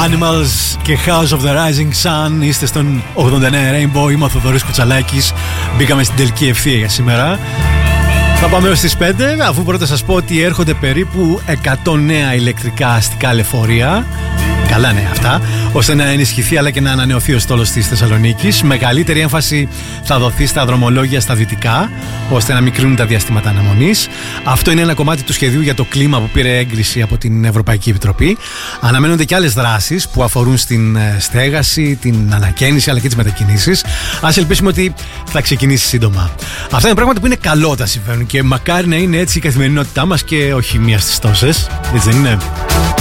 Animals και House of the Rising Sun. Είστε στον 89 Rainbow. Είμαι ο Θοδωρής Κουτσαλάκης. Μπήκαμε στην τελική ευθεία για σήμερα. Θα πάμε έως τις 5, αφού πρώτα σας πω ότι έρχονται περίπου 100 νέα ηλεκτρικά αστικά λεωφορεία. Καλά νέα αυτά, ώστε να ενισχυθεί αλλά και να ανανεωθεί ο στόλος της Θεσσαλονίκης. Μεγαλύτερη έμφαση θα δοθεί στα δρομολόγια στα δυτικά, ώστε να μικρύνουν τα διαστήματα αναμονής. Αυτό είναι ένα κομμάτι του σχεδίου για το κλίμα που πήρε έγκριση από την Ευρωπαϊκή Επιτροπή. Αναμένονται και άλλες δράσεις που αφορούν στην στέγαση, την ανακαίνιση αλλά και τις μετακινήσεις. Ας ελπίσουμε ότι θα ξεκινήσει σύντομα. Αυτά είναι πράγματα που είναι καλό όταν συμβαίνουν και μακάρι να είναι έτσι η καθημερινότητά μας και όχι μία στις τόσες. Έτσι δεν είναι?